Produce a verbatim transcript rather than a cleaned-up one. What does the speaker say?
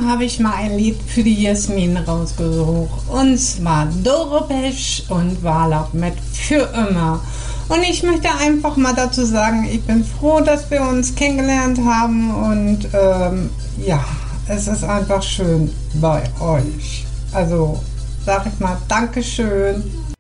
habe ich mal ein Lied für die Jasmin rausgesucht. Und zwar Doro Pesch und Warlock mit Für immer. Und ich möchte einfach mal dazu sagen, ich bin froh, dass wir uns kennengelernt haben. Und ähm, ja, es ist einfach schön bei euch. Also sag ich mal Dankeschön.